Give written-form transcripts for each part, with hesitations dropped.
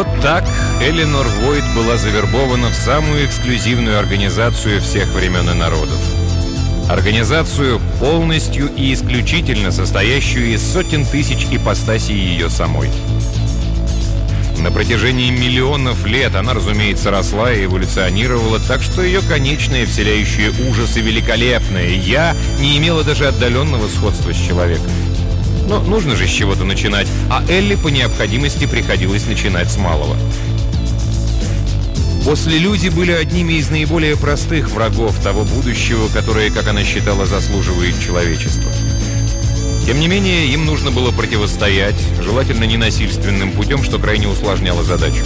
Вот так Эленор Войт была завербована в самую эксклюзивную организацию всех времен и народов. Организацию, полностью и исключительно состоящую из сотен тысяч ипостасей ее самой. На протяжении миллионов лет она, разумеется, росла и эволюционировала, так что ее конечное, вселяющее ужас и великолепное «я» не имело даже отдаленного сходства с человеком. Но нужно же с чего-то начинать, а Элли по необходимости приходилось начинать с малого. Послелюди были одними из наиболее простых врагов того будущего, которое, как она считала, заслуживает человечества. Тем не менее, им нужно было противостоять, желательно ненасильственным путем, что крайне усложняло задачу.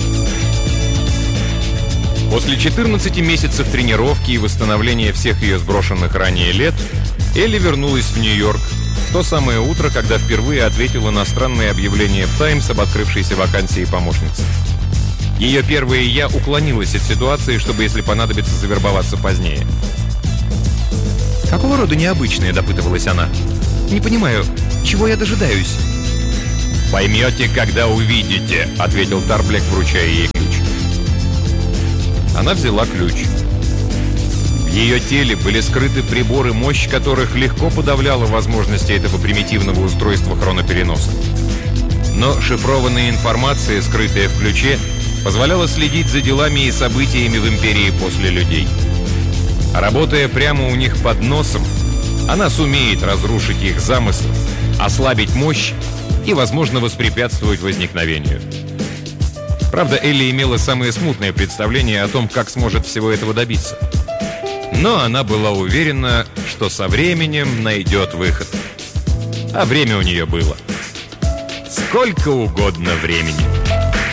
После 14 месяцев тренировки и восстановления всех ее сброшенных ранее лет, Элли вернулась в Нью-Йорк в то самое утро, когда впервые ответила на странное объявление в «Таймс» об открывшейся вакансии помощницы. Ее первое «я» уклонилось от ситуации, чтобы, если понадобится, завербоваться позднее. «Какого рода необычное?» – допытывалась она. «Не понимаю, чего я дожидаюсь?» «Поймете, когда увидите», — ответил Тарблек, вручая ей ключ. Она взяла ключ. В ее теле были скрыты приборы, мощь которых легко подавляла возможности этого примитивного устройства хронопереноса. Но шифрованная информация, скрытая в ключе, позволяла следить за делами и событиями в империи после людей. Работая прямо у них под носом, она сумеет разрушить их замыслы, ослабить мощь и, возможно, воспрепятствовать возникновению. Правда, Элли имела самое смутное представление о том, как сможет всего этого добиться. Но она была уверена, что со временем найдет выход. А время у нее было. Сколько угодно времени.